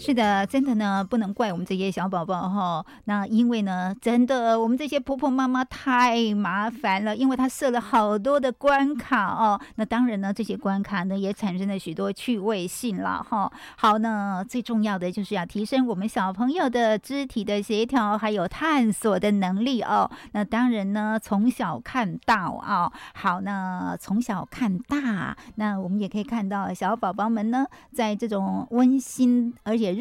是的，真的呢，不能怪我们这些小宝宝哈。那因为呢，真的我们这些婆婆妈妈太麻烦了，因为她设了好多的关卡哦。那当然呢，这些关卡呢也产生了许多趣味性了哈。好呢，最重要的就是要提升我们小朋友的肢体的协调，还有探索的能力哦。那当然呢，从小看大啊。好，那从小看大，那我们也可以看到小宝宝们呢，在这种温馨而且